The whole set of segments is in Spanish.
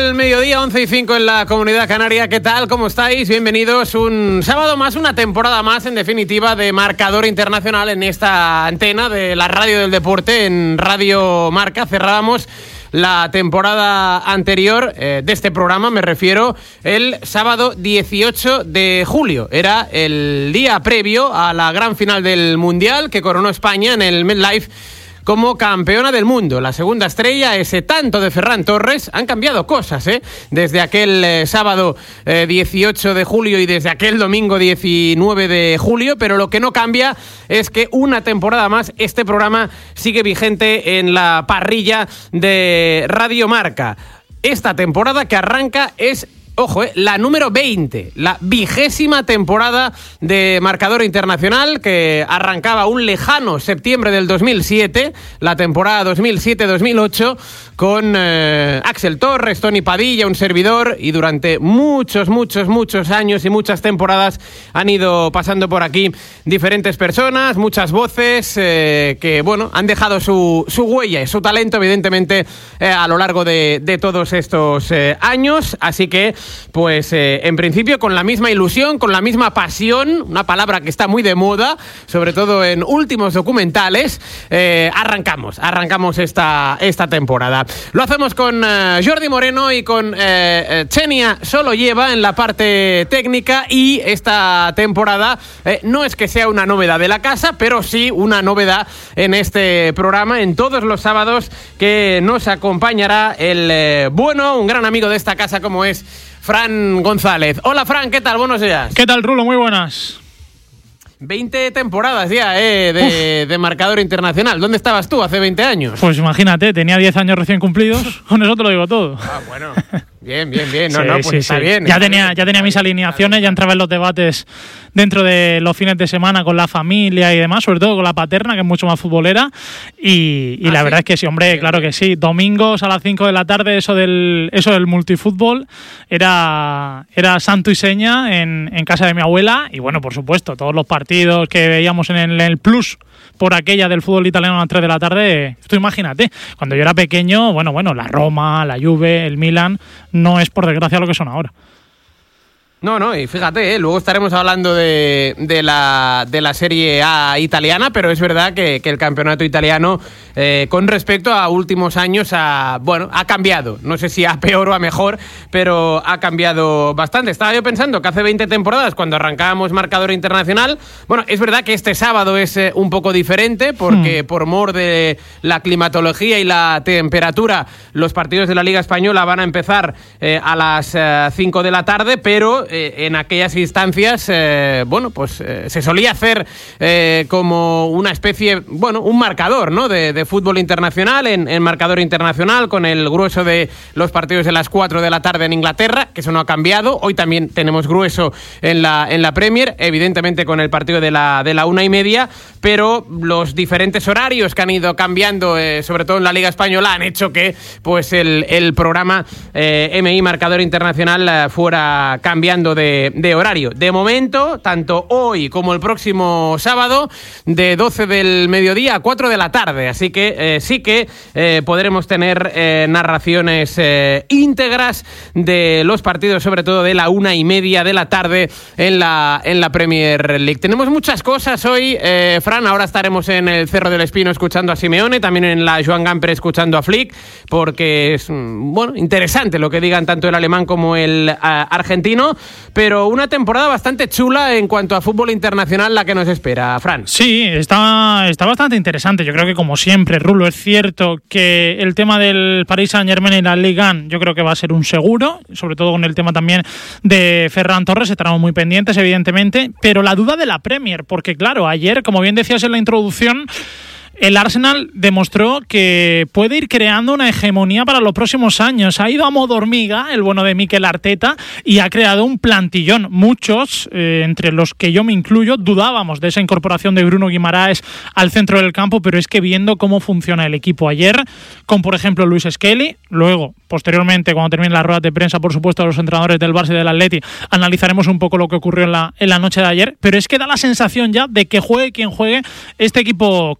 El mediodía, 11:05 en la Comunidad Canaria. ¿Qué tal? ¿Cómo estáis? Bienvenidos. Un sábado más, una temporada más, en definitiva, de Marcador Internacional en esta antena de la Radio del Deporte, en Radio Marca. Cerrábamos la temporada anterior de este programa, me refiero, el sábado 18 de julio. Era el día previo a la gran final del Mundial que coronó España en el MetLife como campeona del mundo. La segunda estrella, ese tanto de Ferran Torres. Han cambiado cosas, desde aquel sábado 18 de julio y desde aquel domingo 19 de julio, pero lo que no cambia es que una temporada más este programa sigue vigente en la parrilla de Radio Marca. Esta temporada que arranca es, ojo, la número 20, la 20ª temporada de Marcador Internacional, que arrancaba un lejano septiembre del 2007, la temporada 2007-2008, con Axel Torres, Tony Padilla, un servidor, y durante muchos años y muchas temporadas han ido pasando por aquí diferentes personas, muchas voces que, bueno, han dejado su huella y su talento, evidentemente, a lo largo de todos estos años. Así que, pues en principio, con la misma ilusión, con la misma pasión, una palabra que está muy de moda, sobre todo en últimos documentales, arrancamos esta temporada. Lo hacemos con Jordi Moreno y con Xenia Soloyeva en la parte técnica, y esta temporada no es que sea una novedad de la casa, pero sí una novedad en este programa, en todos los sábados, que nos acompañará un gran amigo de esta casa como es Fran González. Hola, Fran, ¿qué tal? Buenos días. ¿Qué tal, Rulo? Muy buenas. 20 temporadas ya de Marcador Internacional. ¿Dónde estabas tú hace 20 años? Pues imagínate, tenía 10 años recién cumplidos. Con eso te lo digo todo. Ah, bueno. Bien. Está bien. Ya tenía mis alineaciones, ya entraba en los debates dentro de los fines de semana con la familia y demás, sobre todo con la paterna, que es mucho más futbolera. Y la verdad es que sí, hombre, claro que sí. Domingos a las 5 de la tarde, eso del multifútbol era santo y seña en casa de mi abuela. Y bueno, por supuesto, todos los partidos que veíamos en el Plus por aquella del fútbol italiano a las 3 de la tarde, tú imagínate, cuando yo era pequeño, bueno, la Roma, la Juve, el Milan, no es por desgracia lo que son ahora. No, y fíjate, luego estaremos hablando de la Serie A italiana, pero es verdad que el campeonato italiano, con respecto a últimos años, ha cambiado. No sé si a peor o a mejor, pero ha cambiado bastante. Estaba yo pensando que hace 20 temporadas, cuando arrancábamos Marcador Internacional, bueno, es verdad que este sábado es un poco diferente, porque por mor de la climatología y la temperatura, los partidos de la Liga Española van a empezar a las 5 de la tarde, pero en aquellas instancias, se solía hacer como una especie, un marcador, ¿no?, de fútbol internacional en Marcador Internacional, con el grueso de los partidos de las 4 de la tarde en Inglaterra, que eso no ha cambiado. Hoy también tenemos grueso en la Premier, evidentemente con el partido de la 1:30, pero los diferentes horarios que han ido cambiando, sobre todo en la Liga Española, han hecho que pues el programa MI Marcador Internacional fuera cambiando de horario. De momento, tanto hoy como el próximo sábado, de 12 del mediodía a 4 de la tarde. Así que sí que podremos tener narraciones íntegras de los partidos, sobre todo de la 1:30 de la tarde en la Premier League. Tenemos muchas cosas hoy, Fran. Ahora estaremos en el Cerro del Espino escuchando a Simeone, también en la Joan Gamper escuchando a Flick, porque es interesante lo que digan tanto el alemán como el argentino. Pero una temporada bastante chula en cuanto a fútbol internacional la que nos espera, Fran. Sí, está bastante interesante. Yo creo que, como siempre, Rulo, es cierto que el tema del Paris Saint-Germain y la Ligue 1 yo creo que va a ser un seguro, sobre todo con el tema también de Ferran Torres. Estaremos muy pendientes, evidentemente, pero la duda de la Premier, porque claro, ayer, como bien decías en la introducción, el Arsenal demostró que puede ir creando una hegemonía para los próximos años. Ha ido a modo hormiga el bueno de Mikel Arteta y ha creado un plantillón. Muchos, entre los que yo me incluyo, dudábamos de esa incorporación de Bruno Guimaraes al centro del campo, pero es que viendo cómo funciona el equipo ayer, con por ejemplo Luis Skelly, luego posteriormente, cuando termine la rueda de prensa, por supuesto, a los entrenadores del Barça y del Atleti, analizaremos un poco lo que ocurrió en la noche de ayer, pero es que da la sensación ya de que juegue quien juegue, este equipo carbura.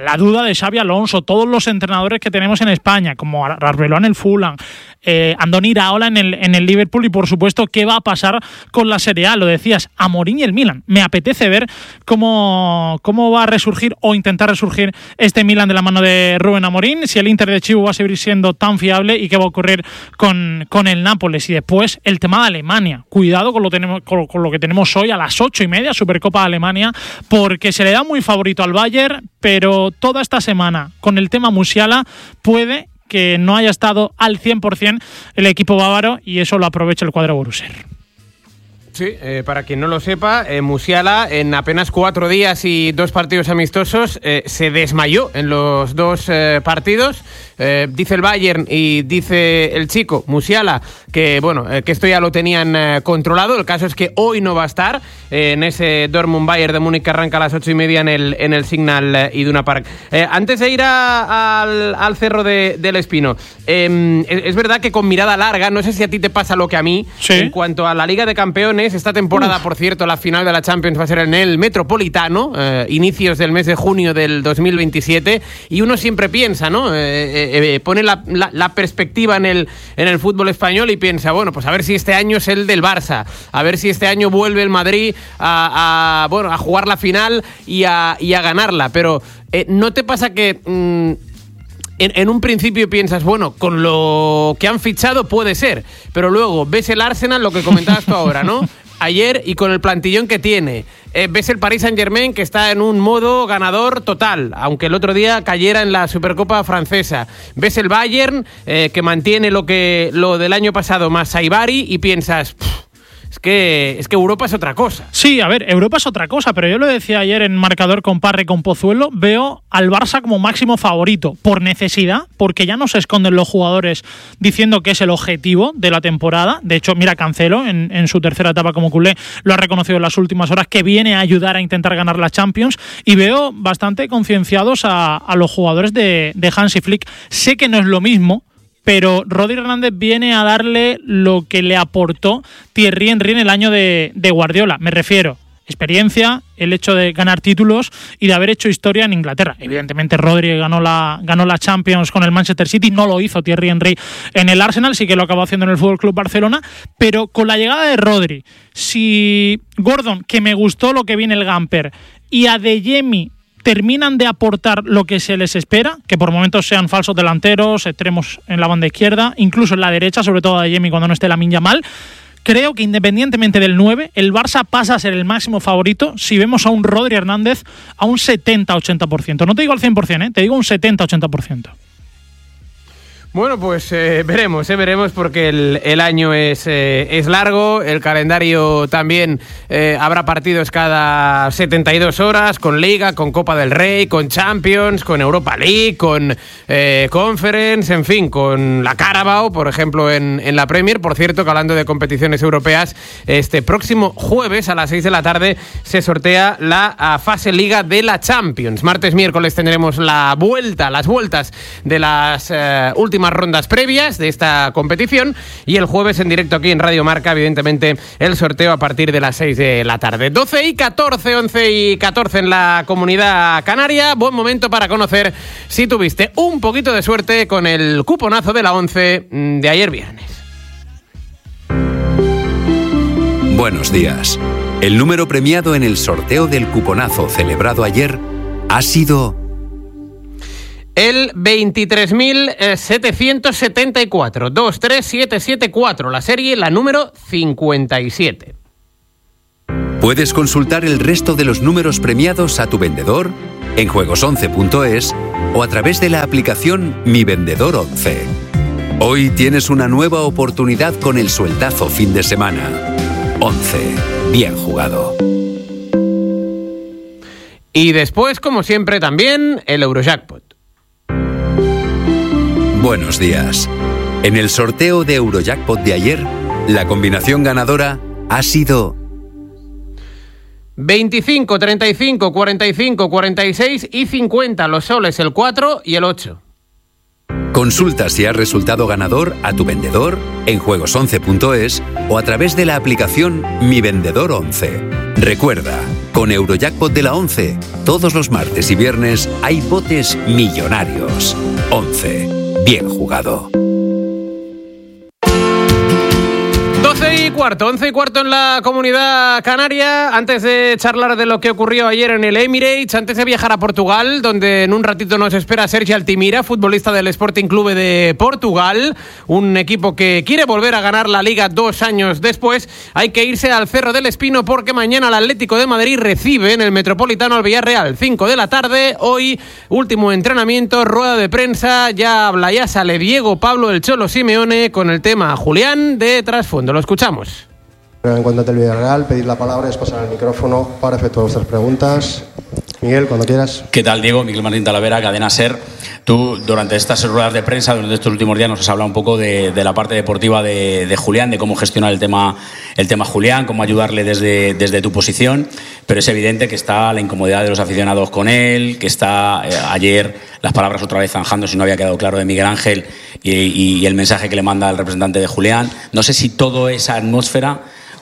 la duda de Xabi Alonso, todos los entrenadores que tenemos en España, como Arbeloa en el Fulham, Andoni Iraola en el Liverpool, y por supuesto qué va a pasar con la Serie A. Lo decías, Amorim y el Milan. Me apetece ver cómo va a resurgir o intentar resurgir este Milan de la mano de Rubén Amorim, si el Inter de Chivo va a seguir siendo tan fiable y qué va a ocurrir con el Nápoles. Y después el tema de Alemania. Cuidado con lo que tenemos hoy a las 8:30, Supercopa de Alemania, porque se le da muy favorito al Bayern, pero toda esta semana con el tema Musiala puede que no haya estado al 100% el equipo bávaro, y eso lo aprovecha el cuadro Borussia. Sí, para quien no lo sepa, Musiala en apenas 4 días y 2 partidos amistosos se desmayó en los 2 partidos. Dice el Bayern y dice el chico Musiala que que esto ya lo tenían controlado. El caso es que hoy no va a estar en ese Dortmund Bayern de Múnich que arranca a las 8:30 en el Signal Iduna Park. Antes de ir al Cerro del Espino, es verdad que con mirada larga, no sé si a ti te pasa lo que a mí, ¿sí? En cuanto a la Liga de Campeones, esta temporada, por cierto, la final de la Champions va a ser en el Metropolitano, inicios del mes de junio del 2027, y uno siempre piensa, ¿no? Pone la perspectiva en el fútbol español y piensa, bueno, pues a ver si este año es el del Barça, a ver si este año vuelve el Madrid a jugar la final y a ganarla. Pero ¿no te pasa que en un principio piensas, bueno, con lo que han fichado puede ser, pero luego ves el Arsenal, lo que comentabas tú ahora, ¿no? Ayer, y con el plantillón que tiene, ves el Paris Saint-Germain, que está en un modo ganador total, aunque el otro día cayera en la Supercopa francesa, ves el Bayern, que mantiene lo del año pasado más Saibari, y piensas, es que Europa es otra cosa. Sí, a ver, Europa es otra cosa, pero yo lo decía ayer en Marcador con Parra y con Pozuelo, veo al Barça como máximo favorito, por necesidad, porque ya no se esconden los jugadores diciendo que es el objetivo de la temporada. De hecho, mira, Cancelo, en su tercera etapa como culé, lo ha reconocido en las últimas horas, que viene a ayudar a intentar ganar la Champions, y veo bastante concienciados a los jugadores de Hansi Flick. Sé que no es lo mismo, pero Rodri Hernández viene a darle lo que le aportó Thierry Henry en el año de Guardiola. Me refiero, experiencia, el hecho de ganar títulos y de haber hecho historia en Inglaterra. Evidentemente Rodri ganó la Champions con el Manchester City, no lo hizo Thierry Henry en el Arsenal, sí que lo acabó haciendo en el FC Barcelona, pero con la llegada de Rodri, si Gordon, que me gustó lo que viene el Gamper, y Adeyemi terminan de aportar lo que se les espera, que por momentos sean falsos delanteros, extremos en la banda izquierda, incluso en la derecha, sobre todo Adeyemi cuando no esté Lamine Yamal, creo que independientemente del 9, el Barça pasa a ser el máximo favorito si vemos a un Rodri Hernández a un 70-80%. No te digo al 100%, te digo un 70-80%. Bueno, pues veremos porque el año es largo, el calendario también habrá partidos cada 72 horas, con Liga, con Copa del Rey, con Champions, con Europa League, con Conference, en fin, con la Carabao, por ejemplo, en la Premier. Por cierto, que hablando de competiciones europeas, este próximo jueves a las 6 de la tarde se sortea la fase Liga de la Champions. Martes, miércoles tendremos las vueltas de las últimas rondas previas de esta competición, y el jueves en directo aquí en Radio Marca, evidentemente, el sorteo a partir de las 6 de la tarde. 12:14, 11:14 en la Comunidad Canaria. Buen momento para conocer si tuviste un poquito de suerte con el cuponazo de la 11 de ayer viernes. Buenos días. El número premiado en el sorteo del cuponazo celebrado ayer ha sido el 23.774, 23774, la serie, la número 57. Puedes consultar el resto de los números premiados a tu vendedor en juegos11.es o a través de la aplicación Mi Vendedor 11. Hoy tienes una nueva oportunidad con el sueldazo fin de semana. 11. Bien jugado. Y después, como siempre, también el Eurojackpot. Buenos días. En el sorteo de Eurojackpot de ayer, la combinación ganadora ha sido 25, 35, 45, 46 y 50. Los soles, el 4 y el 8. Consulta si has resultado ganador a tu vendedor en juegos11.es o a través de la aplicación Mi Vendedor 11. Recuerda, con Eurojackpot de la 11, todos los martes y viernes hay botes millonarios. 11. Bien jugado. 11 y cuarto en la Comunidad Canaria. Antes de charlar de lo que ocurrió ayer en el Emirates, antes de viajar a Portugal, donde en un ratito nos espera Sergi Altimira, futbolista del Sporting Clube de Portugal, un equipo que quiere volver a ganar la Liga 2 años después. Hay que irse al Cerro del Espino porque mañana el Atlético de Madrid recibe en el Metropolitano al Villarreal, 5 de la tarde. Hoy, último entrenamiento, rueda de prensa, ya habla, ya sale Diego Pablo el Cholo Simeone con el tema Julián de trasfondo. Lo escuchamos. En cuanto al Villarreal, pedir la palabra y es pasar el micrófono para efectuar vuestras preguntas. Miguel, cuando quieras. ¿Qué tal, Diego? Miguel Martín Talavera, Cadena SER. Tú, durante estas ruedas de prensa, durante estos últimos días, nos has hablado un poco de la parte deportiva de Julián, de cómo gestionar el tema Julián, cómo ayudarle desde tu posición, pero es evidente que está la incomodidad de los aficionados con él, que está ayer las palabras otra vez zanjando, si no había quedado claro, de Miguel Ángel y el mensaje que le manda el representante de Julián. No sé si toda esa atmósfera,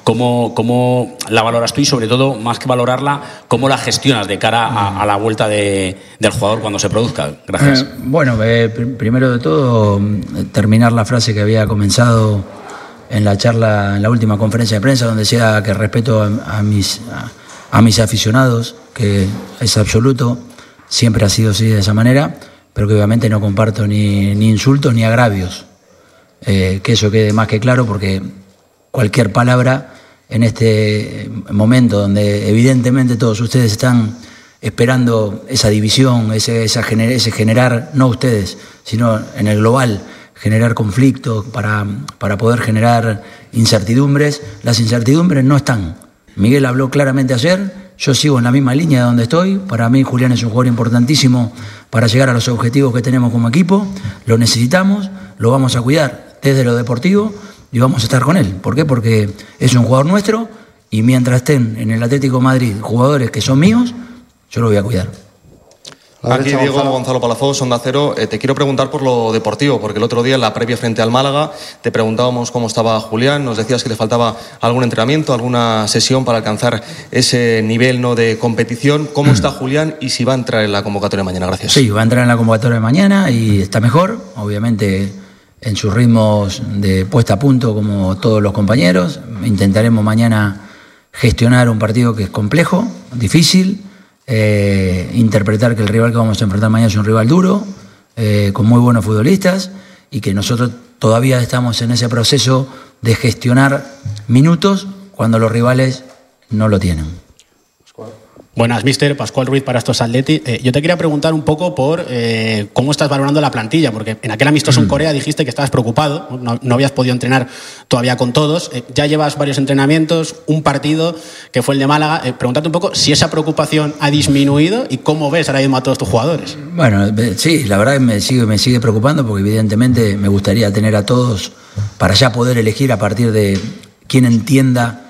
¿cómo la valoras tú y, sobre todo, más que valorarla, cómo la gestionas de cara a la vuelta del jugador cuando se produzca? Gracias. Primero de todo, terminar la frase que había comenzado en la charla, en la última conferencia de prensa, donde decía que respeto a mis aficionados, que es absoluto, siempre ha sido así de esa manera, pero que obviamente no comparto ni insultos ni agravios. Que eso quede más que claro, porque cualquier palabra en este momento donde evidentemente todos ustedes están esperando esa división, ese generar, no ustedes, sino en el global, generar conflictos para poder generar incertidumbres. Las incertidumbres no están. Miguel habló claramente ayer, yo sigo en la misma línea de donde estoy. Para mí Julián es un jugador importantísimo para llegar a los objetivos que tenemos como equipo. Lo necesitamos, lo vamos a cuidar desde lo deportivo y vamos a estar con él. ¿Por qué? Porque es un jugador nuestro y mientras estén en el Atlético de Madrid jugadores que son míos, yo lo voy a cuidar. Aquí Diego Gonzalo Palafox, Onda Cero. Te quiero preguntar por lo deportivo, porque el otro día en la previa frente al Málaga te preguntábamos cómo estaba Julián, nos decías que le faltaba algún entrenamiento, alguna sesión para alcanzar ese nivel, ¿no?, de competición. ¿Cómo está Julián y si va a entrar en la convocatoria de mañana? Gracias. Sí, va a entrar en la convocatoria de mañana y está mejor, obviamente en sus ritmos de puesta a punto como todos los compañeros. Intentaremos mañana gestionar un partido que es complejo, difícil. Interpretar que el rival que vamos a enfrentar mañana es un rival duro, con muy buenos futbolistas, y que nosotros todavía estamos en ese proceso de gestionar minutos cuando los rivales no lo tienen. Buenas, mister. Pascual Ruiz para estos Atleti. Yo te quería preguntar un poco por cómo estás valorando la plantilla, porque en aquel amistoso en Corea dijiste que estabas preocupado, no habías podido entrenar todavía con todos. Ya llevas varios entrenamientos, un partido que fue el de Málaga. Preguntarte un poco si esa preocupación ha disminuido y cómo ves ahora mismo a todos tus jugadores. Bueno, sí, la verdad que me sigue preocupando, porque evidentemente me gustaría tener a todos para ya poder elegir a partir de quien entienda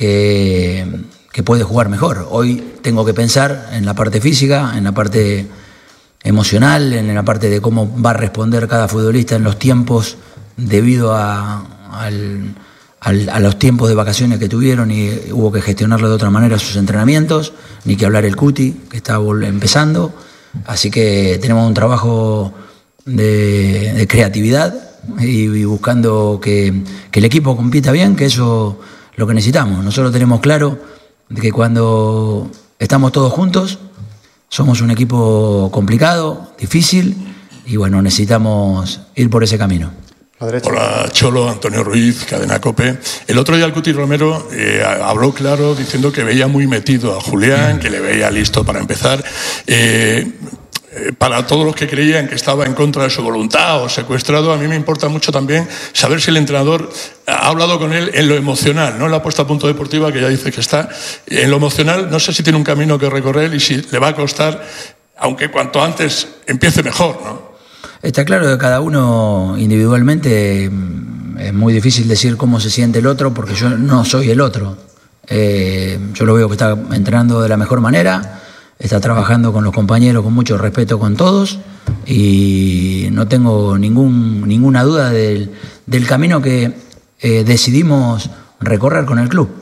que puede jugar mejor. Hoy tengo que pensar en la parte física, en la parte emocional, en la parte de cómo va a responder cada futbolista en los tiempos debido a los tiempos de vacaciones que tuvieron y hubo que gestionarlo de otra manera sus entrenamientos, ni que hablar el Cuti, que está empezando. Así que tenemos un trabajo de creatividad y buscando que el equipo compita bien, que eso es lo que necesitamos. Nosotros tenemos claro de que cuando estamos todos juntos somos un equipo complicado, difícil, y bueno, necesitamos ir por ese camino. Hola, Cholo, Antonio Ruiz, Cadena COPE. El otro día el Cuti Romero habló claro diciendo que veía muy metido a Julián, que le veía listo para empezar. Para todos los que creían que estaba en contra de su voluntad o secuestrado, a mí me importa mucho también saber si el entrenador ha hablado con él en lo emocional, no en la puesta a punto deportiva, que ya dice que está. En lo emocional, no sé si tiene un camino que recorrer y si le va a costar, aunque cuanto antes empiece mejor, ¿no? Está claro que cada uno individualmente es muy difícil decir cómo se siente el otro, porque yo no soy el otro. Yo lo veo que está entrenando de la mejor manera, está trabajando con los compañeros con mucho respeto con todos, y no tengo ninguna duda del camino que decidimos recorrer con el club.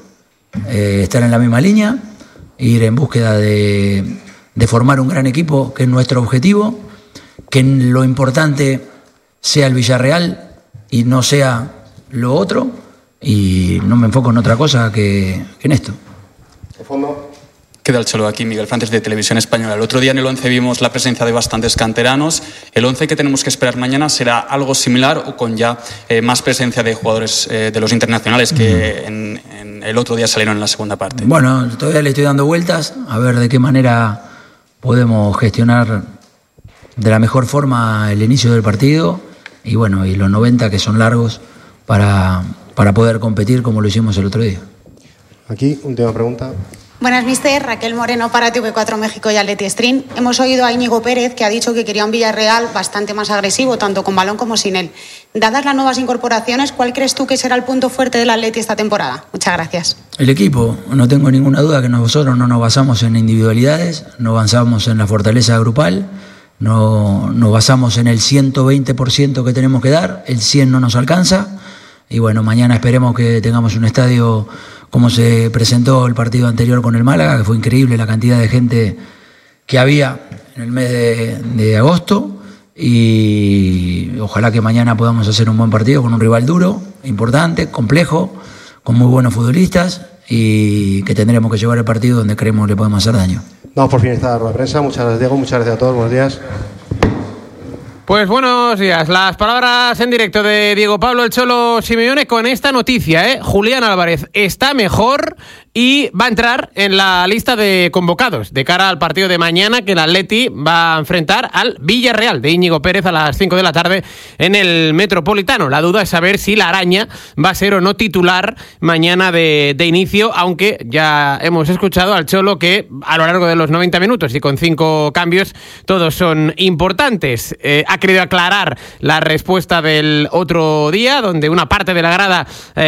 estar en la misma línea, ir en búsqueda de formar un gran equipo, que es nuestro objetivo, que lo importante sea el Villarreal y no sea lo otro, y no me enfoco en otra cosa que en esto. De fondo. Queda el Cholo aquí, Miguel Frantes de Televisión Española. El otro día en el 11 vimos la presencia de bastantes canteranos. ¿El 11 que tenemos que esperar mañana será algo similar o con ya más presencia de jugadores de los internacionales que en el otro día salieron en la segunda parte? Bueno, todavía le estoy dando vueltas a ver de qué manera podemos gestionar de la mejor forma el inicio del partido y bueno, y los 90 que son largos para poder competir como lo hicimos el otro día. Aquí, última pregunta. Buenas, mister. Raquel Moreno para TV4 México y Athletic Stream. Hemos oído a Íñigo Pérez que ha dicho que quería un Villarreal bastante más agresivo, tanto con balón como sin él. Dadas las nuevas incorporaciones, ¿cuál crees tú que será el punto fuerte del Atleti esta temporada? Muchas gracias. El equipo, no tengo ninguna duda que nosotros no nos basamos en individualidades, no basamos en la fortaleza grupal, no nos basamos en el 120% que tenemos que dar, el 100% no nos alcanza y bueno, mañana esperemos que tengamos un estadio como se presentó el partido anterior con el Málaga, que fue increíble la cantidad de gente que había en el mes de agosto y ojalá que mañana podamos hacer un buen partido con un rival duro, importante, complejo, con muy buenos futbolistas y que tendremos que llevar el partido donde creemos le podemos hacer daño. Damos por finalizada la rueda de prensa. Muchas gracias, Diego. Muchas gracias a todos. Buenos días. Pues buenos días. Las palabras en directo de Diego Pablo El Cholo Simeone con esta noticia, Julián Álvarez está mejor y va a entrar en la lista de convocados de cara al partido de mañana que el Atleti va a enfrentar al Villarreal de Íñigo Pérez a las 5 de la tarde en el Metropolitano. La duda es saber si la araña va a ser o no titular mañana de inicio, aunque ya hemos escuchado al Cholo que a lo largo de los 90 minutos y con 5 cambios todos son importantes. Ha querido aclarar la respuesta del otro día, donde una parte de la grada,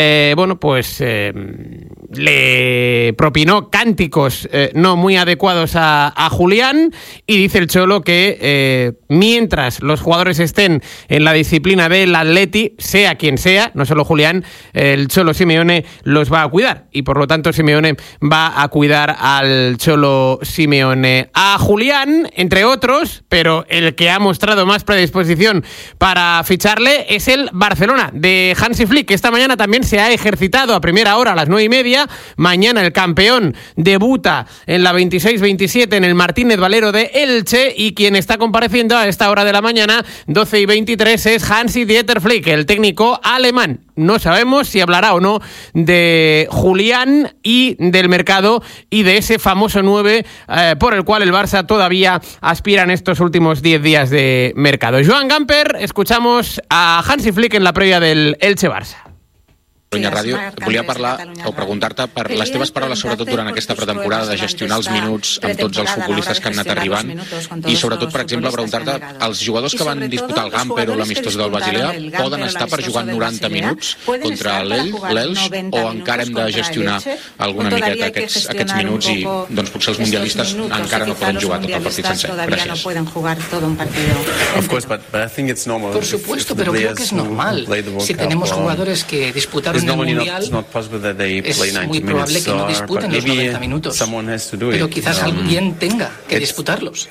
le propinó cánticos no muy adecuados a Julián, y dice el Cholo que mientras los jugadores estén en la disciplina del Atleti, sea quien sea, no solo Julián, el Cholo Simeone los va a cuidar, y por lo tanto Simeone va a cuidar al Cholo Simeone. A Julián, entre otros, pero el que ha mostrado más predisposición para ficharle es el Barcelona de Hansi Flick, que esta mañana también se ha ejercitado a primera hora a las 9:30. Mañana el campeón debuta en la 26-27 en el Martínez Valero de Elche, y quien está compareciendo a esta hora de la mañana, 12:23, es Hansi-Dieter Flick, el técnico alemán. No sabemos si hablará o no de Julián y del mercado y de ese famoso 9 por el cual el Barça todavía aspira en estos últimos 10 días de mercado. Joan Gamper, escuchamos a Hansi Flick en la prèvia del Elche-Barça. Ràdio, volia parlar o preguntar-te per les teves paraules, sobretot durant aquesta pretemporada, de gestionar els minuts amb tots els futbolistes que han anat arribant, i sobretot, per exemple, preguntar-te, els jugadors que van disputar el Gamper o l'amistosa del Basilea poden estar per jugar 90 minuts contra l'Elx, o encara hem de gestionar alguna miqueta aquests minuts i doncs potser els mundialistes encara no poden jugar tot el partit sencer? Gràcies. Por supuesto, pero creo que es normal. Si tenemos jugadores que disputaron el Mundial, es muy probable que no disputen los 90 minutos, pero quizás alguien tenga que disputarlos.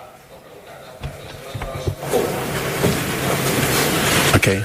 Okay.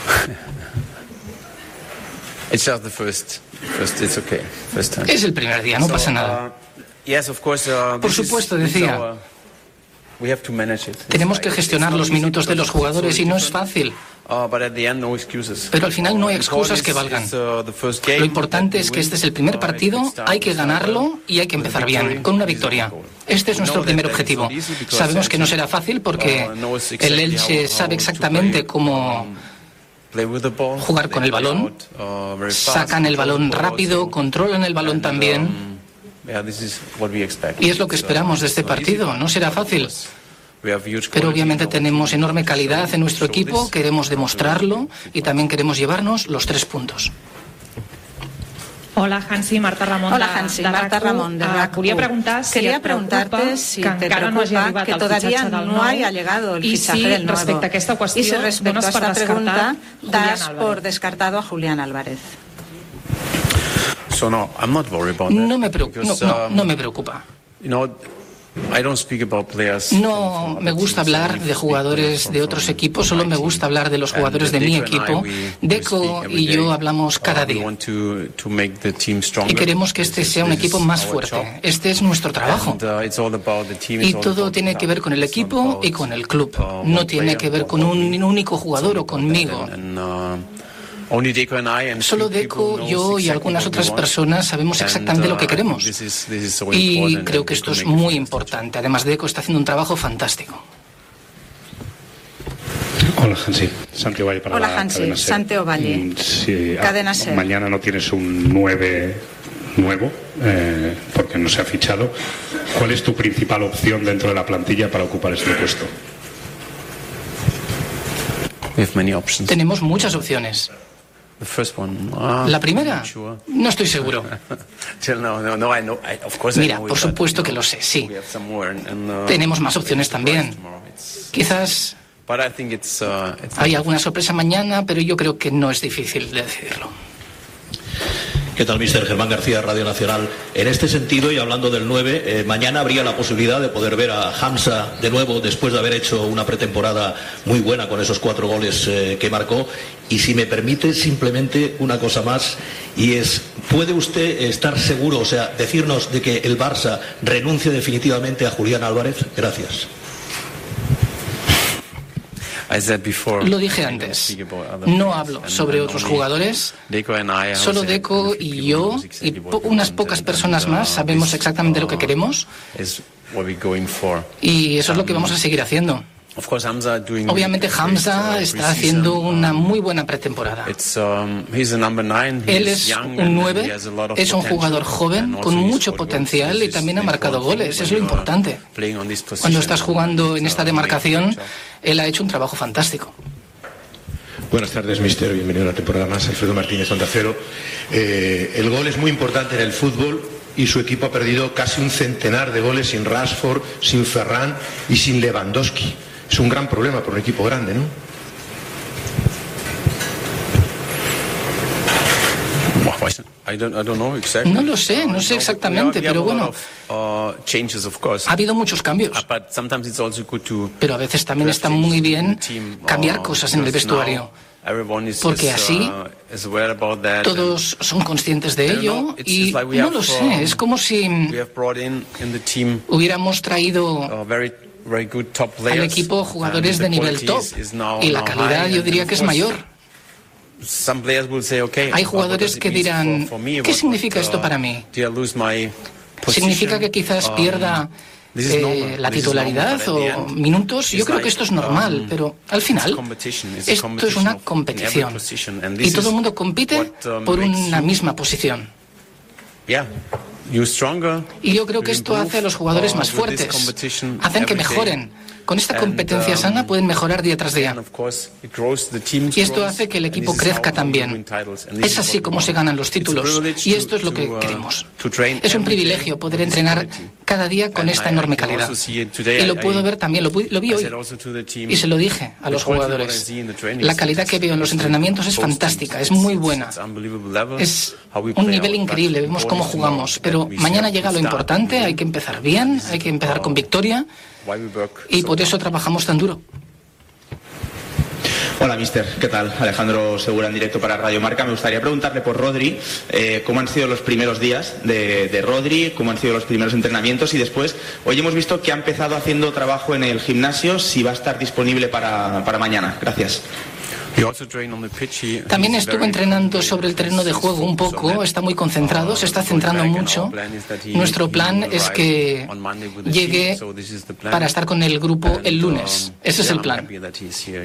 It's just the first it's okay. First time. Es el primer día, no pasa nada. Yes, of course, por supuesto, decía, tenemos que gestionar los minutos de los jugadores y no es fácil. Pero al final no hay excusas que valgan. Lo importante es que este es el primer partido, hay que ganarlo y hay que empezar bien, con una victoria. Este es nuestro primer objetivo. Sabemos que no será fácil porque el Elche sabe exactamente cómo jugar con el balón. Sacan el balón rápido, controlan el balón también. Y es lo que esperamos de este partido. No será fácil. Pero obviamente tenemos enorme calidad en nuestro equipo, queremos demostrarlo y también queremos llevarnos los 3 puntos. Hola, Hansi, Marta Ramón. Hola, Hansi, Marta Ramón de RAC. Quería preguntarte si te preocupa que todavía no haya llegado el fichaje del nuevo. Respecte a aquesta qüestió, y si respecto a esta pregunta das por descartado a Julián Álvarez. No me preocupa. No me gusta hablar de jugadores de otros equipos, solo me gusta hablar de los jugadores de mi equipo. Deco y yo hablamos cada día y queremos que este sea un equipo más fuerte. Este es nuestro trabajo. Y todo tiene que ver con el equipo y con el club. No tiene que ver con un único jugador o conmigo. Solo Deco, yo y algunas otras personas sabemos exactamente lo que queremos. Y creo que esto es muy importante. Además, Deco está haciendo un trabajo fantástico. Hola, Hansi. Santi Ovalle para Hola, Hansi. Santi Ovalle. Si Cadena SER. Mañana no tienes un 9 nuevo, porque no se ha fichado. ¿Cuál es tu principal opción dentro de la plantilla para ocupar este puesto? Tenemos muchas opciones. La primera, no estoy seguro. Mira, por supuesto que lo sé, sí. Tenemos más opciones también. Quizás hay alguna sorpresa mañana, pero yo creo que no es difícil de decidirlo. ¿Qué tal, mister? Germán García, Radio Nacional. En este sentido, y hablando del 9, mañana habría la posibilidad de poder ver a Hamza de nuevo después de haber hecho una pretemporada muy buena con esos 4 goles que marcó. Y si me permite simplemente una cosa más, y es, ¿puede usted estar seguro, o sea, decirnos de que el Barça renuncie definitivamente a Julián Álvarez? Gracias. Lo dije antes, no hablo sobre otros jugadores, solo Deco y yo y unas pocas personas más sabemos exactamente lo que queremos y eso es lo que vamos a seguir haciendo. Obviamente Hamza está haciendo una muy buena pretemporada. Él es un 9, es un jugador joven con mucho potencial y también ha marcado goles, es lo importante. Cuando estás jugando en esta demarcación, él ha hecho un trabajo fantástico. Buenas tardes, mister. Bienvenido a la temporada más. Alfredo Martínez, Onda Cero. El gol es muy importante en el fútbol y su equipo ha perdido casi un centenar de goles sin Rashford, sin Ferran y sin Lewandowski. Es un gran problema para un equipo grande, ¿no? No lo sé, no sé exactamente, pero bueno, ha habido muchos cambios. Pero a veces también está muy bien cambiar cosas en el vestuario, porque así todos son conscientes de ello y no lo sé, es como si hubiéramos traído al equipo jugadores de nivel top y la calidad yo diría que es mayor. Hay jugadores que dirán, ¿qué significa esto para mí? ¿Significa que quizás pierda la titularidad o minutos? Yo creo que esto es normal, pero al final esto es una competición y todo el mundo compite por una misma posición. Y yo creo que esto hace a los jugadores más fuertes, hacen que mejoren. Con esta competencia sana pueden mejorar día tras día. Y esto hace que el equipo crezca también. Es así como se ganan los títulos. Y esto es lo que queremos. Es un privilegio poder entrenar cada día con esta enorme calidad. Y lo puedo ver también, lo vi hoy. Y se lo dije a los jugadores. La calidad que veo en los entrenamientos es fantástica, es muy buena. Es un nivel increíble, vemos cómo jugamos. Pero mañana llega lo importante, hay que empezar bien, hay que empezar con victoria. Y por eso trabajamos tan duro. Hola, mister. ¿Qué tal? Alejandro Segura, en directo para Radio Marca. Me gustaría preguntarle por Rodri, cómo han sido los primeros días de Rodri, cómo han sido los primeros entrenamientos y después, hoy hemos visto que ha empezado haciendo trabajo en el gimnasio, si va a estar disponible para mañana. Gracias. También estuvo entrenando sobre el terreno de juego un poco, está muy concentrado, se está centrando mucho. Nuestro plan es que llegue para estar con el grupo el lunes. Ese es el plan.